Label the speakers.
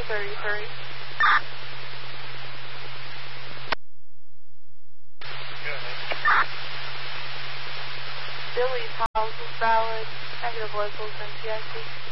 Speaker 1: 233. Billy's house is valid. Negative locals and TIC.